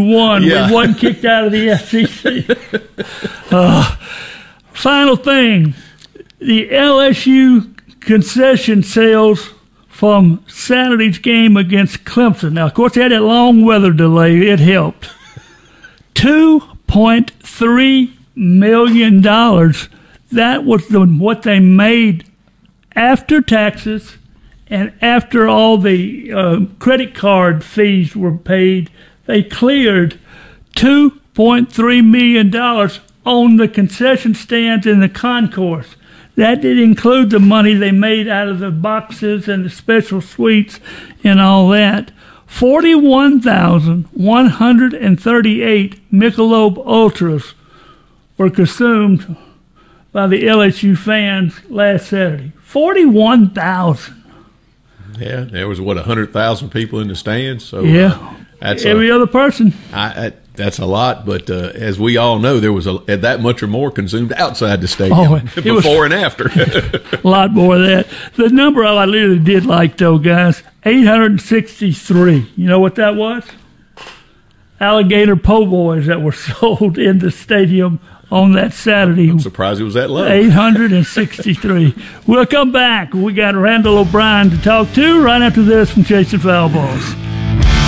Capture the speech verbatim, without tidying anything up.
one. Yeah. We wasn't kicked out of the S E C. uh, final thing, the L S U concession sales from Saturday's game against Clemson. Now, of course, they had that long weather delay. It helped. two point three million dollars. That was the, what they made after taxes and after all the uh, credit card fees were paid. They cleared two point three million dollars on the concession stands in the concourse. That did include the money they made out of the boxes and the special suites and all that. forty-one thousand one hundred thirty-eight Michelob Ultras were consumed by the L S U fans last Saturday. forty-one thousand. Yeah, there was, what, one hundred thousand people in the stands? So, yeah. Uh, that's Every a, other person. I, I, that's a lot, but uh, as we all know, there was a, that much or more consumed outside the stadium Oh, before was, and after. A lot more of that. The number I literally did like, though, guys, eight hundred sixty-three. You know what that was? Alligator po' boys that were sold in the stadium on that Saturday. I'm surprised it was that low. eight hundred sixty-three. We'll come back. We got Randall O'Brien to talk to right after this from Chasing Foul Balls.